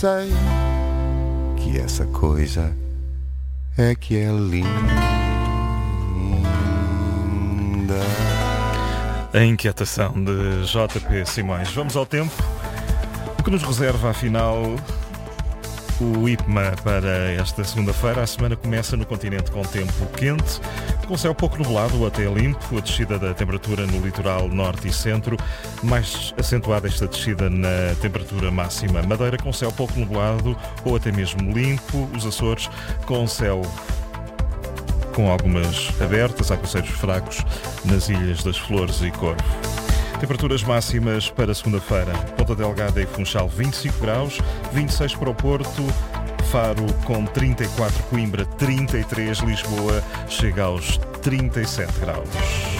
sei que essa coisa é que é linda. A inquietação de JP Simões. Vamos ao tempo. O que nos reserva, afinal, o IPMA para esta segunda-feira? A semana começa no continente com tempo quente, com céu pouco nublado até limpo, a descida da temperatura no litoral norte e centro, mais acentuada esta descida na temperatura máxima. Madeira com céu pouco nublado ou até mesmo limpo, os Açores com céu com algumas abertas, aguaceiros fracos nas Ilhas das Flores e Corvo. Temperaturas máximas para segunda-feira. Ponta Delgada e Funchal 25 graus, 26 para o Porto, Faro com 34, Coimbra 33, Lisboa chega aos 37 graus.